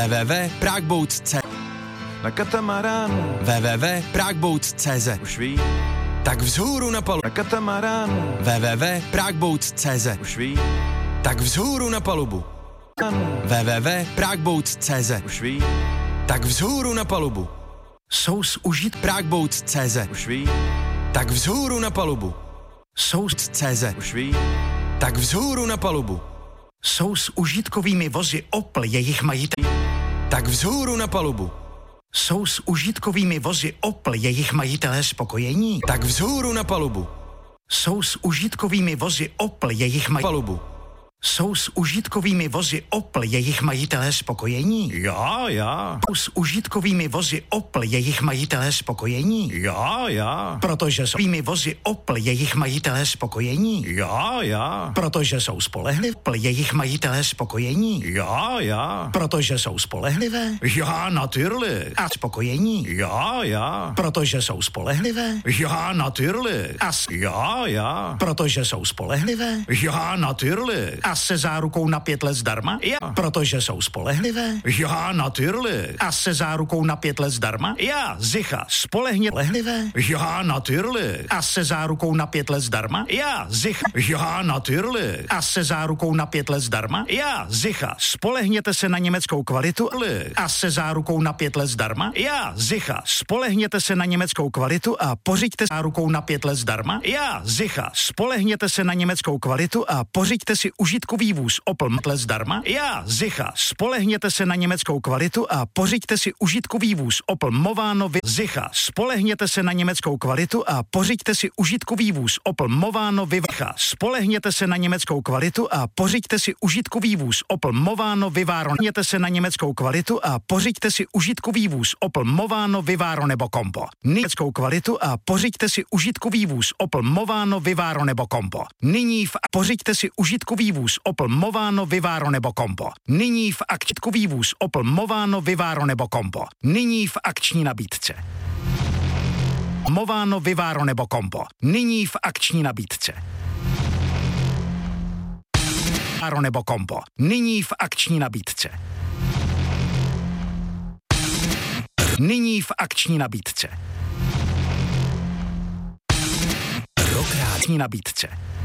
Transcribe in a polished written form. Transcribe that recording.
www.pragbouts.cz Na katamaránu www.pragbouts.cz už ví, Tak vzhůru na palubu na katamaránu www.pragbouts.cz už ví, Tak vzhůru na palubu www.pragbouts.cz už ví, Tak vzhůru na palubu Sous užit Pragbouts.cz už ví, Tak vzhůru na palubu sous CZ už ví, Tak vzhůru na palubu jsou s užitkovými vozy Opel jejich majitel. Tak vzhůru na palubu Jsou s užitkovými vozy Opel jejich majitelé spokojení. Tak vzhůru na palubu Jsou s užitkovými vozy Opel jejich majitelé. palubu Jsou s užitkovými vozy Opel jejich majitelé spokojení. já, Jsou s užitkovými vozy Opel jejich majitelé spokojení. já, Protože jsou svými vozy Opel jejich majitelé spokojení. já, Protože jsou spolehlivé jejich majitelé spokojení. já, Protože jsou spolehlivé já, natürlich, a spokojení. já, Protože jsou spolehlivé já, natürlich, a já, protože jsou spolehlivé já, natürlich, a se zárukou na 5 let zdarma. Ja. Protože jsou spolehlivé já, natürlich, a se zárukou na 5 let zdarma. já, sicher, spolehněte, Spolehlivé já, natürlich, a se zárukou na 5 let zdarma. já, sicher, já, natürlich, A se zárukou na 5 let zdarma. já, sicher, Spolehněte se na německou kvalitu a se zárukou na 5 let zdarma. já, sicher, Spolehněte se na německou kvalitu a pořiďte s zárukou na 5 let zdarma. já, sicher, Spolehněte se na německou kvalitu a pořiďte si užitkový vůz Opel let zdarma. já, sicher, Spolehněte se na německou kvalitu a pořiďte si užitkový vůz Opel Movano sicher, Spolehněte se na německou kvalitu a pořiďte si užitkový vůz Opel Movano Vivacha. Spolehněte se na německou kvalitu a pořiďte si užitkový vůz Opel Movano Vivaro. Spolehněte se na německou kvalitu a pořiďte si užitkový vůz Opel Movano Vivaro nebo Combo. Německou kvalitu a pořiďte si užitkový vůz Opel Movano Vivaro nebo Combo. Nyní pořiďte si užitkový vůz Opel Movano Vivaro nebo Combo. Nyní v akčitkový vůz Opel Movano Vivaro nebo Combo. Nyní v akční nabídce. Movano Vivaro nebo Combo. Nyní v akční nabídce. Vivaro nebo Combo. Nyní v akční nabídce. Nyní v akční nabídce. Rokrátní nabídce.